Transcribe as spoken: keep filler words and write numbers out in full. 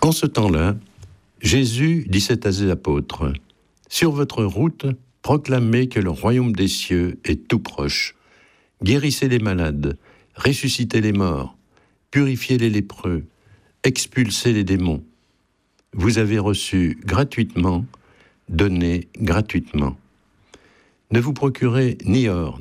En ce temps-là, Jésus disait à ses apôtres, « Sur votre route, proclamez que le royaume des cieux est tout proche. Guérissez les malades, ressuscitez les morts, purifiez les lépreux, expulsez les démons. Vous avez reçu gratuitement, donnez gratuitement. Ne vous procurez ni or,